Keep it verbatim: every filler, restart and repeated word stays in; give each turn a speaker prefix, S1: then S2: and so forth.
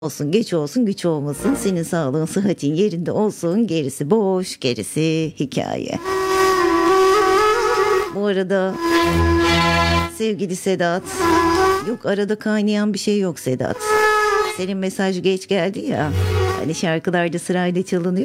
S1: Olsun, geç olsun, güç olmasın. Senin sağlığın, sıhhatin yerinde olsun. Gerisi boş, gerisi hikaye. Bu arada sevgili Sedat, yok arada kaynayan bir şey yok Sedat. Senin mesaj geç geldi ya. Hani şarkılarda sırayla çalınıyor.